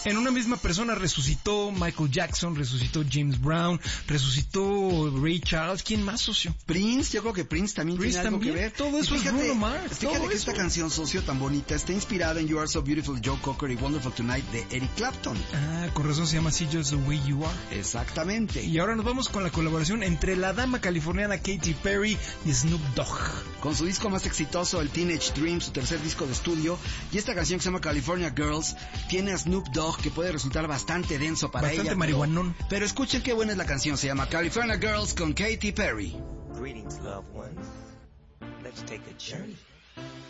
en una misma persona resucitó Michael Jackson, resucitó James Brown, resucitó Ray Charles. ¿Quién más, socio? Prince, yo creo que Prince también tiene algo que ver. Todo eso es Bruno Mars. Fíjate que esta canción, socio, tan bonita, está inspirada en You Are So Beautiful de Joe Cocker y Wonderful Tonight de Eric Clapton. Ah, con razón se llama See Just The Way You Are. Exactamente. Y ahora nos vamos con la colaboración entre la dama californiana Katy Perry y Snoop Dogg. Con su disco más exitoso, el Teenage Dream, su tercer disco de estudio, y esta canción que se llama California Girls, tiene a Snoop Dogg, que puede resultar bastante denso para ella. Bastante marihuanón. Pero escuchen qué buena es la canción, se llama California Girls con Katy Perry. Greetings, loved ones. Let's take a journey.